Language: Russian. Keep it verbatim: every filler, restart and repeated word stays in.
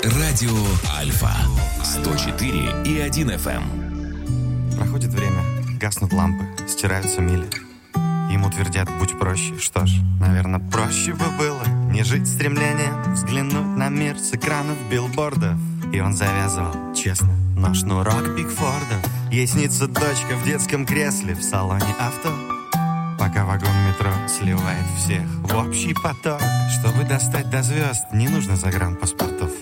Радио Альфа. сто четыре и один эф эм. Проходит время, гаснут лампы, стираются мили. Ему твердят: будь проще. Что ж, наверное, проще бы было не жить стремлением взглянуть на мир с экранов билбордов. И он завязывал, честно, но шнурок Бигфорда. Ей снится дочка в детском кресле в салоне авто, пока вагон метро сливает всех в общий поток. Чтобы достать до звезд, не нужно загранпаспортов.